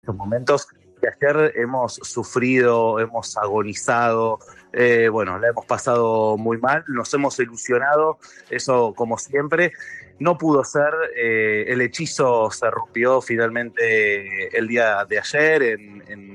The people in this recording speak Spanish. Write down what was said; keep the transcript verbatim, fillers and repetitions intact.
estos momentos que ayer hemos sufrido, hemos agonizado, eh, bueno, la hemos pasado muy mal, nos hemos ilusionado, eso como siempre. No pudo ser, eh, el hechizo se rompió finalmente el día de ayer en, en